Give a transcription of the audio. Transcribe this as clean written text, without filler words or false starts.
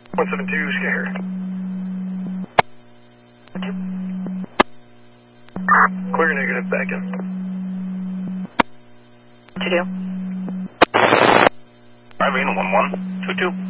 172, scared. Clear negative, back in. 22. Irene 1122.